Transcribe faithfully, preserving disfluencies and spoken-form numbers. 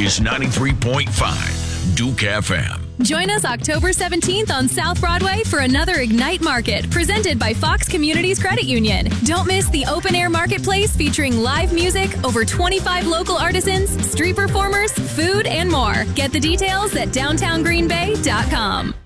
is ninety-three point five Duke F M. Join us October seventeenth on South Broadway for another Ignite Market presented by Fox Communities Credit Union. Don't miss the open-air marketplace featuring live music, over twenty-five local artisans, street performers, food, and more. Get the details at downtown green bay dot com.